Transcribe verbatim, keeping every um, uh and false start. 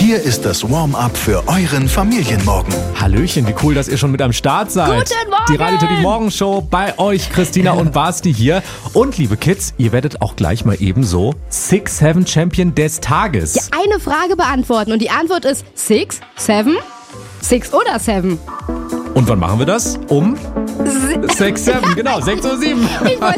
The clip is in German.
Hier ist das Warm-up für euren Familienmorgen. Hallöchen, wie cool, dass ihr schon mit am Start seid. Guten Morgen! Die Radio Teddy Morgenshow bei euch, Christina und Basti hier. Und liebe Kids, ihr werdet auch gleich mal ebenso Six Seven Champion des Tages. Ja, eine Frage beantworten und die Antwort ist Six, Seven, Six oder Seven. Und wann machen wir das? Um sechs, sieben, genau, sechs Uhr sieben. Ich